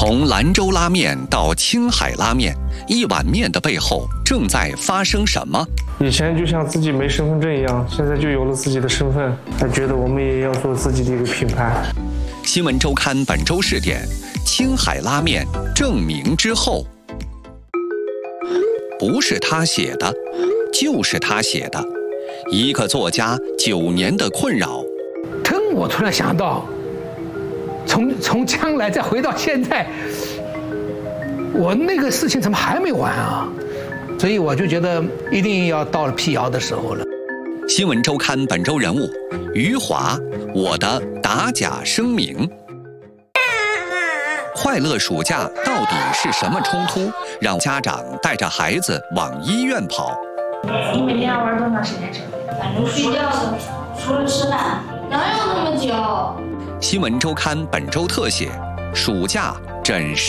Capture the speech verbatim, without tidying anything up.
从兰州拉面到青海拉面，一碗面的背后正在发生什么？ 以前就像自己没身份证一样，现在就有了自己的身份，还觉得我们也要做自己的一个品牌。 新闻周刊本周试点：青海拉面证明之后，不是他写的，就是他写的。一个作家九年的困扰。 腾，我突然想到，从从将来再回到现在，我那个事情怎么还没完啊？所以我就觉得一定要到了辟谣的时候了。 新闻周刊本周人物：余华，我的打假声明。快乐暑假到底是什么冲突，让家长带着孩子往医院跑？ 你每天要玩多长时间手机？反正睡觉的，除了吃饭，哪有那么久？ 新闻周刊本周特写：暑假诊。